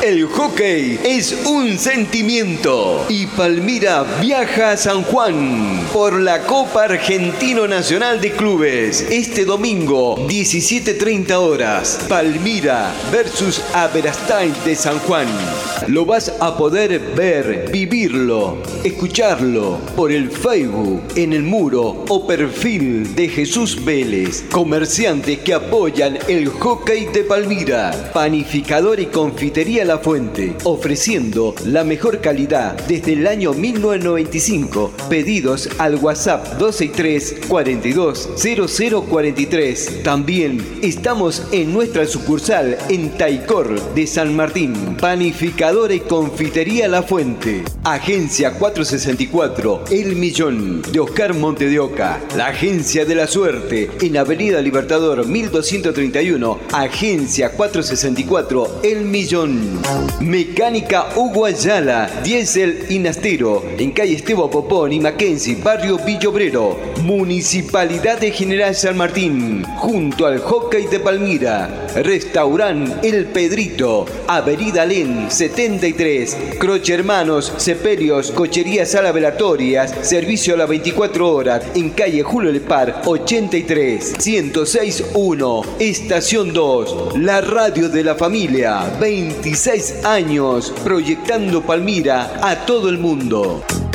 El hockey es un sentimiento y Palmira viaja a San Juan por la Copa Argentino Nacional de Clubes. Este domingo, 17:30 horas, Palmira versus Aberastain de San Juan. Lo vas a poder ver, vivirlo, escucharlo por el Facebook, en el muro o perfil de Jesús Vélez. Comerciantes que apoyan el hockey de Palmira. Panificador y confitería La Fuente, ofreciendo la mejor calidad desde el año 1995. Pedidos al WhatsApp 263 42 0043. También estamos en nuestra sucursal en Taicor de San Martín. Panificadora y confitería La Fuente. Agencia 464 El Millón de Oscar Monte de Oca. La Agencia de la Suerte en Avenida Libertador 1231. Agencia 464 El Millón. Mecánica Hugo Ayala, Diesel y Nastero, en calle Esteban Popón y Mackenzie, barrio Villobrero. Municipalidad de General San Martín, junto al hockey de Palmira. Restaurant El Pedrito, Avenida Len 73. Croce Hermanos, Sepelios, Cocherías Sala Velatorias, servicio a las 24 horas, en calle Julio Lepar 83, 106.1, Estación 2, la radio de la familia, 26 años, proyectando Palmira a todo el mundo.